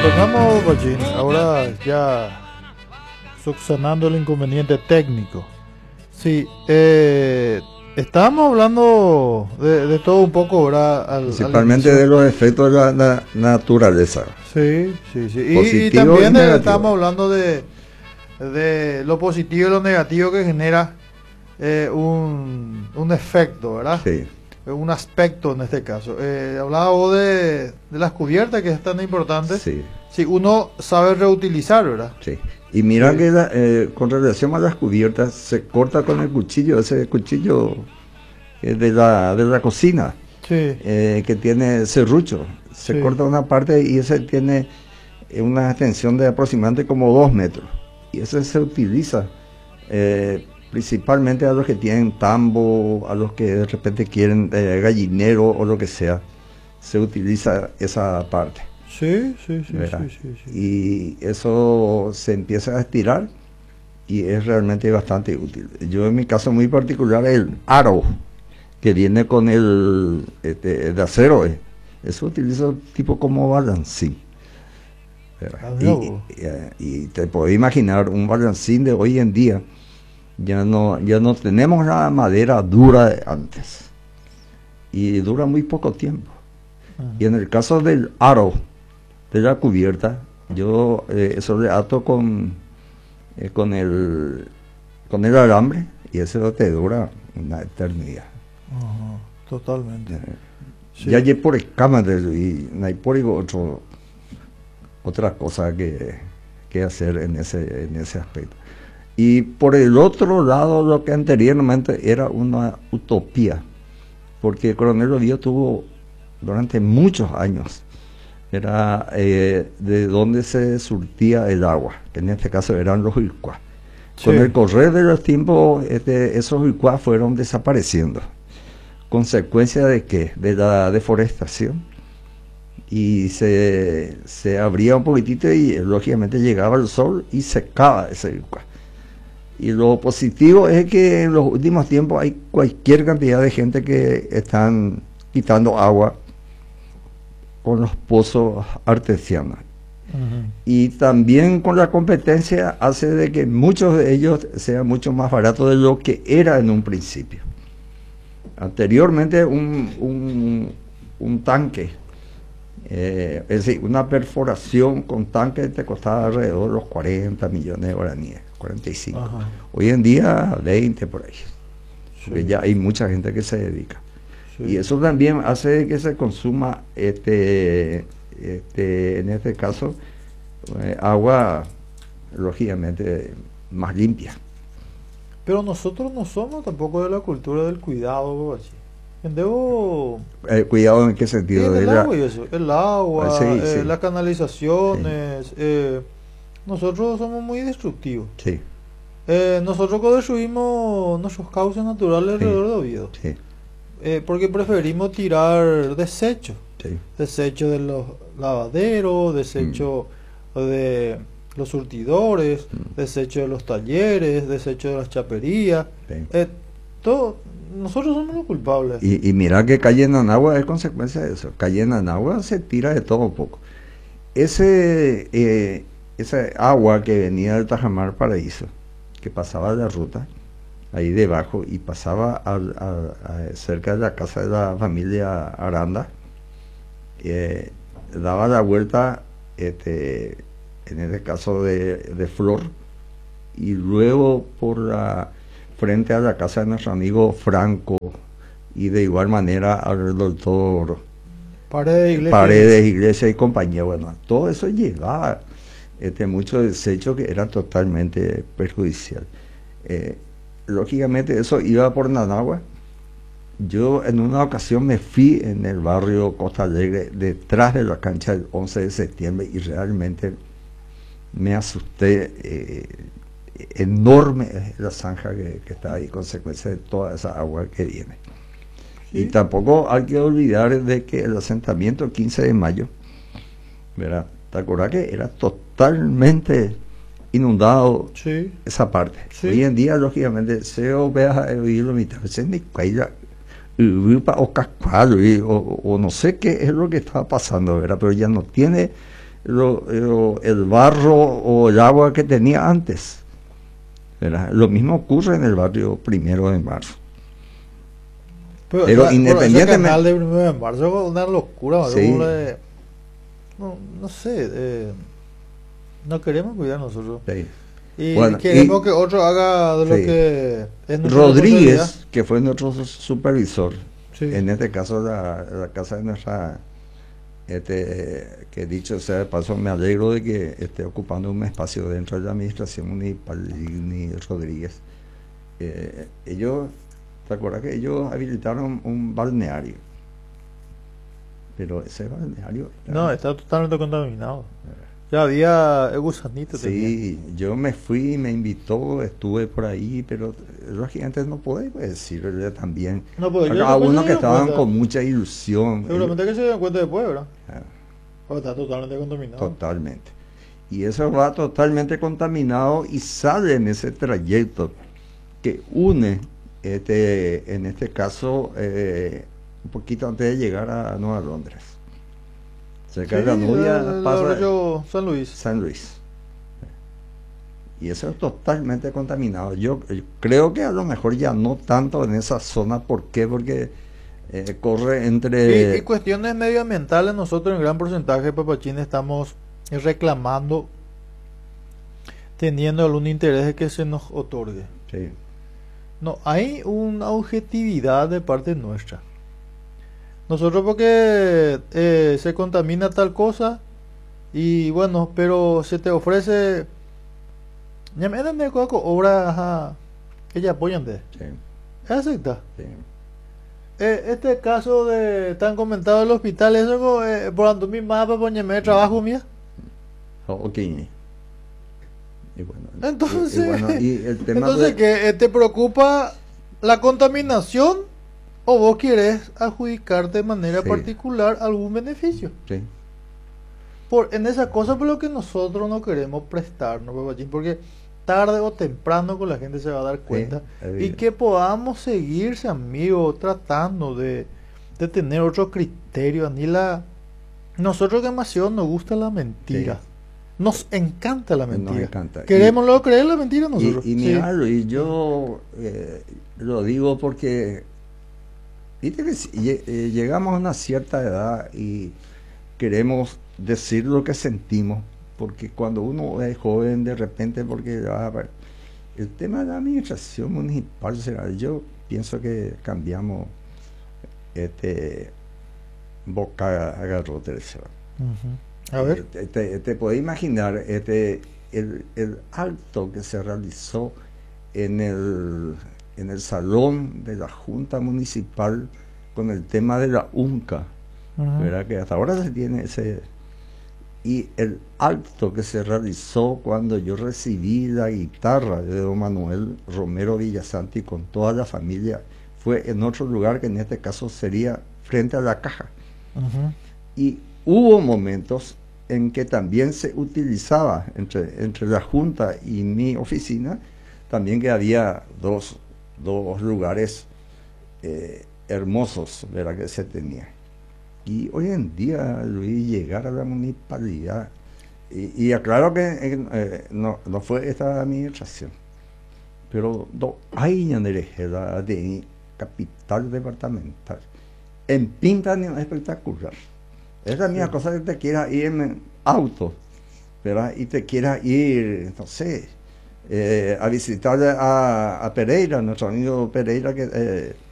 Retornamos, Bachín, ahora ya subsanando el inconveniente técnico. Sí, estábamos hablando de todo un poco, ¿verdad? Principalmente de los efectos de la naturaleza. Sí, sí, sí. Y también estábamos hablando de lo positivo y lo negativo que genera un efecto, ¿verdad? Sí. Un aspecto en este caso. Hablaba vos de las cubiertas, que es tan importante. Sí. Si uno sabe reutilizar, ¿verdad? Sí. Y mira Sí. que con relación a las cubiertas, se corta con el cuchillo, ese cuchillo de la cocina, Sí. que tiene serrucho. Se Sí. corta una parte y ese tiene una extensión de aproximadamente como 2 metros. Y ese se utiliza principalmente a los que tienen tambo, a los que de repente quieren gallinero o lo que sea. Se utiliza esa parte. Sí, sí, sí, ¿Verdad? sí, sí, sí. Y eso se empieza a estirar y es realmente bastante útil. Yo en mi caso muy particular, el aro que viene con el de acero, eso utilizo tipo como balancín. ¿Verdad? Y te puedes imaginar un balancín de hoy en día, ya no tenemos la madera dura de antes y dura muy poco tiempo. Y en el caso del aro de la cubierta, yo eso le ato con el alambre y eso te dura una eternidad. Totalmente. Sí. Ya hay por escamas y no hay por otra cosa que hacer en ese aspecto. Y por el otro lado, lo que anteriormente era una utopía, porque Coronel Oviedo tuvo durante muchos años, era de donde se surtía el agua, que en este caso eran los Uicuás. Sí. Con el correr de los tiempos, esos Uicuás fueron desapareciendo. ¿Consecuencia de qué? De la deforestación. Y se abría un poquitito y lógicamente llegaba el sol y secaba ese Uicuá. Y lo positivo es que en los últimos tiempos hay cualquier cantidad de gente que están quitando agua con los pozos artesianos. Y también con la competencia hace de que muchos de ellos sean mucho más baratos de lo que era en un principio. Anteriormente un tanque, es decir, una perforación con tanque te costaba alrededor de los 40 millones de guaraníes, 45. Hoy en día 20 por ahí. Sí. Porque ya hay mucha gente que se dedica. Sí. Y eso también hace que se consuma en este caso agua lógicamente más limpia. Pero nosotros no somos tampoco de la cultura del cuidado, así. Debo... ¿Cuidado en qué sentido? El agua y eso, el agua, sí, sí. las canalizaciones. Sí. Nosotros somos muy destructivos. Sí. Nosotros destruimos nuestros cauces naturales alrededor de Oviedo. Sí. Porque preferimos tirar desechos. Sí. Desechos de los lavaderos, desechos de los surtidores, desechos de los talleres, desechos de las chaperías. Sí. Todo. Nosotros somos los culpables. Y mira que calle en Anagua es consecuencia de eso. Calle en Anagua se tira de todo un poco. Esa agua que venía del Tajamar Paraíso, que pasaba de la ruta, ahí debajo, y pasaba cerca de la casa de la familia Aranda, daba la vuelta, en este caso de Flor, y luego frente a la casa de nuestro amigo Franco, y de igual manera al doctor Paredes, Iglesia y compañía. Bueno, todo eso llegaba mucho desecho que era totalmente perjudicial. Lógicamente eso iba por Nanagua. Yo en una ocasión me fui en el barrio Costa Alegre, detrás de la cancha del 11 de septiembre, y realmente me asusté. Enorme la zanja que está ahí, consecuencia de toda esa agua que viene. Sí. Y tampoco hay que olvidar de que el asentamiento 15 de mayo, ¿verdad? ¿Te acuerdas que era totalmente inundado? Sí. Esa parte? Sí. Hoy en día, lógicamente, se vea lo mitad, se ni caía o cascuado, o no sé qué es lo que estaba pasando, ¿verdad? Pero ya no tiene el barro o el agua que tenía antes, ¿verdad? Lo mismo ocurre en el barrio 1 de Marzo. Pero independientemente... Ese canal de 1 de Marzo es una locura. Sí. No sé, no queremos cuidar nosotros. Sí. Y queremos que otro haga de lo que es nuestra Rodríguez, que fue nuestro supervisor, sí. En este caso la casa de nuestra, que dicho sea de paso, me alegro de que esté ocupando un espacio dentro de la administración municipal, Rodríguez. Ellos, ¿te acuerdas que ellos habilitaron un balneario? Pero ese balneario... No, está totalmente contaminado. Ya había gusanito. Sí, tenía. Yo me fui, me invitó, estuve por ahí, pero los gigantes no pueden decirle también. No, pues a uno que estaban con mucha ilusión. Seguramente que se dieron cuenta después, ¿verdad? Está totalmente contaminado. Totalmente. Y eso va totalmente contaminado y sale en ese trayecto que une, en este caso, un poquito antes de llegar a Nueva Londres. Cerca de la Novia pasa San Luis. Y eso es totalmente contaminado. Yo creo que a lo mejor ya no tanto en esa zona. ¿Por qué? Porque corre entre... Y cuestiones medioambientales, nosotros en gran porcentaje, Papachín, estamos reclamando, teniendo algún interés de que se nos otorgue. Sí. No, hay una objetividad de parte nuestra. Nosotros porque se contamina tal cosa y bueno, pero se te ofrece ya me dan de obras que ya apoyan de. Sí. ¿Acepta? Sí. Este caso de tan comentado del hospital, eso por ando mi mapa ponerme trabajo mía. Ok. Y bueno, entonces, y el tema entonces ¿qué te preocupa la contaminación? ¿O vos querés adjudicar de manera particular algún beneficio? Sí. En esa cosa por lo que nosotros no queremos prestarnos, porque tarde o temprano con la gente se va a dar cuenta. Y que podamos seguirse, amigos, tratando de tener otro criterio. Nosotros demasiado nos gusta la mentira. Sí. Nos encanta la mentira. Nos encanta. Queremos luego creer la mentira nosotros. Y yo lo digo porque... Viste que llegamos a una cierta edad y queremos decir lo que sentimos, porque cuando uno es joven de repente, porque el tema de la administración municipal será, yo pienso que cambiamos boca a garrote. A ver. Te podés imaginar el acto que se realizó en el salón de la Junta Municipal con el tema de la UNCA, ¿verdad? Que hasta ahora se tiene ese... Y el acto que se realizó cuando yo recibí la guitarra de don Manuel Romero Villasanti con toda la familia, fue en otro lugar que en este caso sería frente a la caja. Y hubo momentos en que también se utilizaba entre la Junta y mi oficina, también que había dos lugares hermosos, ¿verdad? Que se tenía. Y hoy en día, Luis, llegar a la municipalidad, y aclaro que no fue esta administración, pero hay en la de capital departamental, en Pinta espectacular. Es la misma cosa que te quieras ir en auto, ¿verdad? Y te quieras ir, no sé, a visitar a Pereira, nuestro amigo Pereira, que